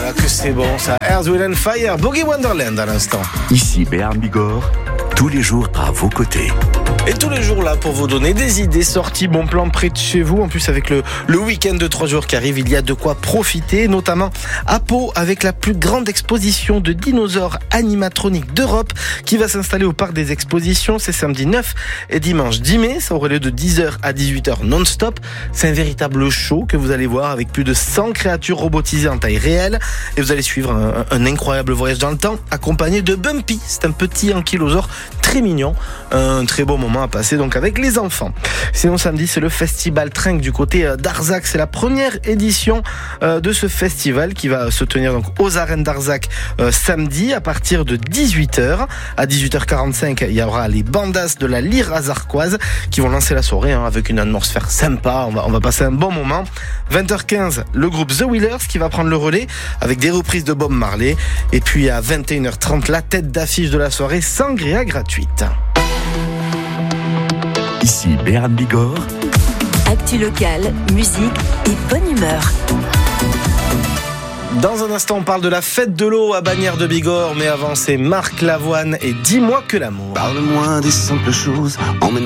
là que c'est bon ça. Earth, Wind & Fire, Boogie Wonderland à l'instant. Ici Béarn Bigorre, tous les jours à vos côtés. Et tous les jours là pour vous donner des idées, sorties, bons plans près de chez vous. En plus avec le week-end de 3 jours qui arrive, il y a de quoi profiter, notamment à Pau avec la plus grande exposition de dinosaures animatroniques d'Europe qui va s'installer au parc des expositions. C'est samedi 9 et dimanche 10 mai. Ça aurait lieu de 10h à 18h non-stop. C'est un véritable show que vous allez voir avec plus de 100 créatures robotisées en taille réelle. Et vous allez suivre un incroyable voyage dans le temps accompagné de Bumpy. C'est un petit ankylosaure très mignon. Un très beau moment à passer donc avec les enfants. Sinon samedi c'est le festival Trinque du côté d'Arzac. C'est la première édition de ce festival qui va se tenir donc aux arènes d'Arzac samedi à partir de 18h. À 18h45 il y aura les bandas de la Lyre azarquoise qui vont lancer la soirée avec une atmosphère sympa. On va passer un bon moment. 20h15 le groupe The Wheelers qui va prendre le relais avec des reprises de Bob Marley. Et puis à 21h30 la tête d'affiche de la soirée, sangria gratuite. Ici Béarn Bigorre. Actu locale, musique et bonne humeur. Dans un instant, on parle de la fête de l'eau à Bagnères de Bigorre, mais avant c'est Marc Lavoine et Dis-moi que l'amour. Parle-moi des simples choses, emmène